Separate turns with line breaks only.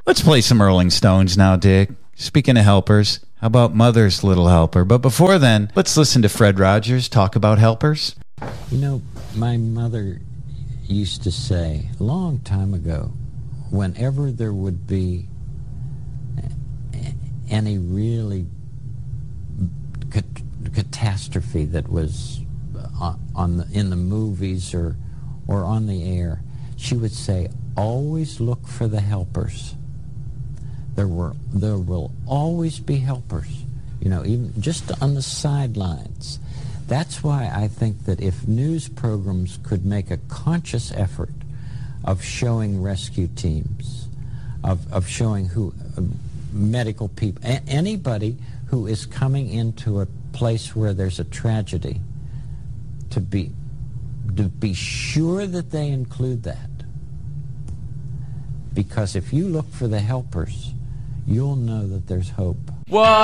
Let's play some Rolling Stones now, Dick. Speaking of helpers, how about Mother's Little Helper? But before then, let's listen to Fred Rogers talk about helpers.
You know, my mother used to say, a long time ago, whenever there would be any really catastrophe that was in the movies or on the air, she would say, always look for the helpers. There will always be helpers, you know, even just on the sidelines. That's why I think that if news programs could make a conscious effort of showing rescue teams, of showing medical people, anybody who is coming into a place where there's a tragedy, to be sure that they include that. Because if you look for the helpers, you'll know that there's hope.
What